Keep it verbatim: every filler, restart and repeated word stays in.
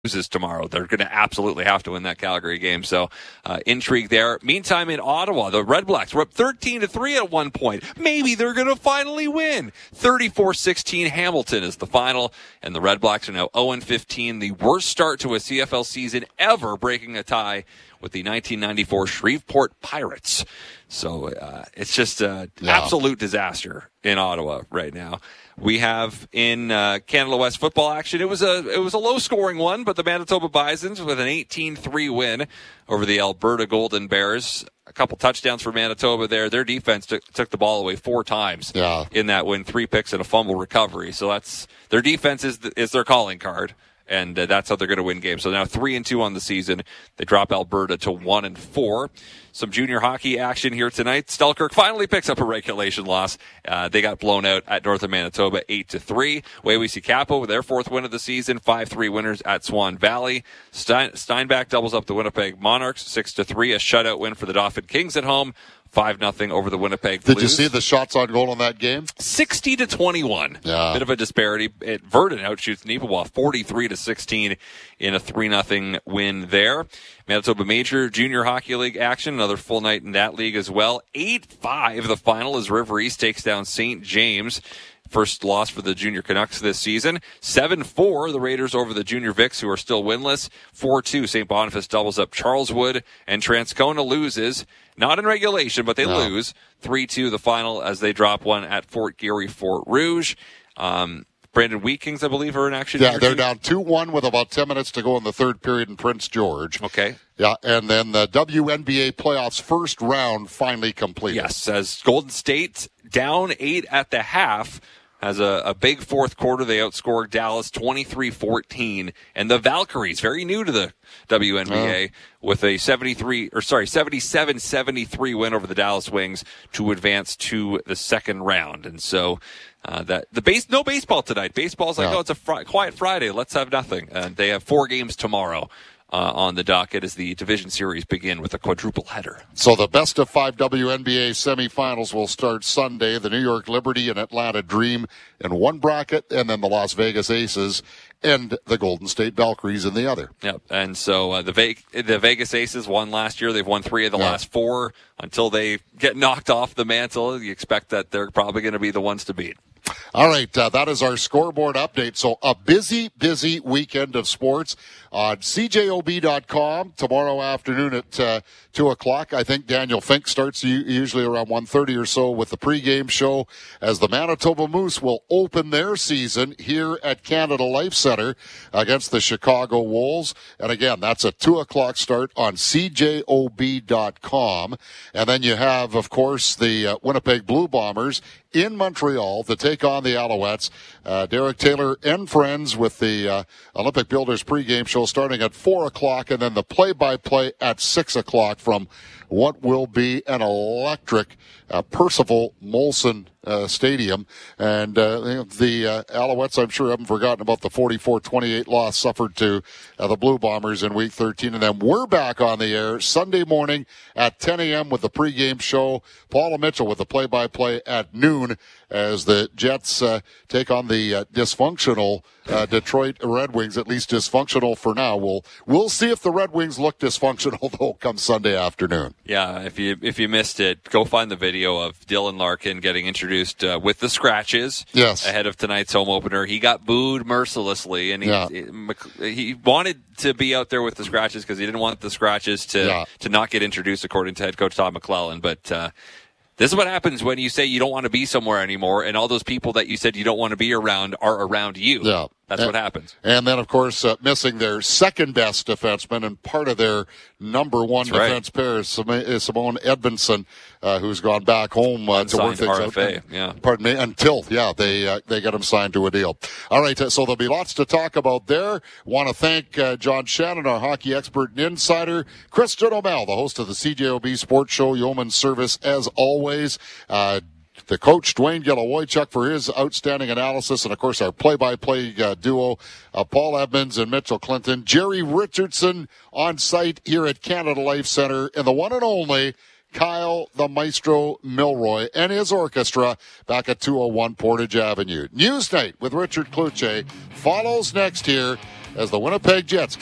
loses tomorrow. They're going to absolutely have to win that Calgary game. So uh, intrigue there. Meantime, in Ottawa, the Red Blacks were up thirteen to three at one point. Maybe they're going to finally win. thirty-four sixteen Hamilton is the final, and the Red Blacks are now oh and fifteen, the worst start to a C F L season ever, breaking a tie with the nineteen ninety-four Shreveport Pirates. So uh, it's just an yeah. absolute disaster in Ottawa right now. We have in uh, Canada West football action. It was a it was a low scoring one, but the Manitoba Bisons with an eighteen three win over the Alberta Golden Bears. A couple touchdowns for Manitoba there. Their defense took, took the ball away four times yeah. in that win, three picks and a fumble recovery. So that's their defense is is their calling card. And uh, that's how they're going to win games. So now three and two on the season. They drop Alberta to one and four. Some junior hockey action here tonight. Stelkirk finally picks up a regulation loss. Uh, they got blown out at Northern Manitoba eight to three. Wawisi Capo with their fourth win of the season, five three winners at Swan Valley. Stein- Steinbach doubles up the Winnipeg Monarchs six to three. A shutout win for the Dauphin Kings at home. five nothing over the Winnipeg Blues. Did you see the shots on goal in that game? sixty to twenty-one. Yeah. Bit of a disparity. It, Verdun outshoots Neepawa forty-three to sixteen in a three nothing win there. Manitoba Major Junior Hockey League action. Another full night in that league as well. eight five the final as River East takes down Saint James. First loss for the Junior Canucks this season. seven four, the Raiders over the Junior Vics, who are still winless. four two, Saint Boniface doubles up Charleswood, and Transcona loses. Not in regulation, but they no. lose. three two the final as they drop one at Fort Geary, Fort Rouge. Um, Brandon Wheat Kings, I believe, are in action. Yeah, they're down two one with about ten minutes to go in the third period in Prince George. Okay. Yeah, and then the W N B A playoffs first round finally completed. Yes, as Golden State down eight at the half. Has a, a big fourth quarter. They outscored Dallas twenty-three fourteen. And the Valkyries, very new to the W N B A, oh. with a seventy-three or sorry, seventy-seven seventy-three win over the Dallas Wings to advance to the second round. And so uh, that the base no baseball tonight. Baseball's like, yeah. oh, it's a fr- quiet Friday. Let's have nothing. And they have four games tomorrow. Uh, on the docket as the division series begin with a quadruple header. So the best of five W N B A semifinals will start Sunday. The New York Liberty and Atlanta Dream in one bracket, and then the Las Vegas Aces and the Golden State Valkyries in the other. Yep. And so uh, the Ve- the Vegas Aces won last year. They've won three of the yeah. last four. Until they get knocked off the mantle, you expect that they're probably going to be the ones to beat. All right, uh, that is our scoreboard update. So a busy, busy weekend of sports on C J O B dot com tomorrow afternoon at uh, two o'clock. I think Daniel Fink starts u- usually around one thirty or so with the pregame show as the Manitoba Moose will open their season here at Canada Life Center against the Chicago Wolves. And again, that's a two o'clock start on C J O B dot com. And then you have, of course, the uh, Winnipeg Blue Bombers in Montreal to take on the Alouettes. Uh, Derek Taylor and friends with the uh, Olympic Builders pregame show starting at four o'clock, and then the play-by-play at six o'clock from what will be an electric uh, Percival Molson uh, Stadium. And uh, the uh, Alouettes, I'm sure, haven't forgotten about the forty-four twenty-eight loss suffered to uh, the Blue Bombers in Week thirteen. And then we're back on the air Sunday morning at ten a.m. with the pregame show. Paula Mitchell with the play-by-play at noon as the Jets uh, take on the uh, dysfunctional uh, Detroit Red Wings, at least dysfunctional for now. We'll we'll see if the Red Wings look dysfunctional, though, come Sunday afternoon. Yeah, if you if you missed it, go find the video of Dylan Larkin getting introduced uh, with the scratches yes. ahead of tonight's home opener. He got booed mercilessly, and he, yeah. he, he wanted to be out there with the scratches because he didn't want the scratches to, yeah. to not get introduced, according to head coach Todd McClellan. But uh, this is what happens when you say you don't want to be somewhere anymore, and all those people that you said you don't want to be around are around you. Yeah. That's and, what happens. And then, of course, uh, missing their second-best defenseman and part of their number one That's defense right. pair is Simone Edmondson, uh, who's gone back home uh, to work things R F A, out. Yeah. Pardon me, until, yeah, they uh, they get him signed to a deal. All right, uh, so there'll be lots to talk about there. Want to thank uh, John Shannon, our hockey expert and insider. Kristen O'Mell, the host of the C J O B Sports Show, Yeoman Service, as always. Uh, The coach, Dwayne Gilowojchuk, for his outstanding analysis. And, of course, our play-by-play uh, duo, uh, Paul Edmonds and Mitchell Clinton. Jerry Richardson on site here at Canada Life Center. And the one and only Kyle the Maestro Milroy and his orchestra back at two oh one Portage Avenue. Newsnight with Richard Cloutier follows next here as the Winnipeg Jets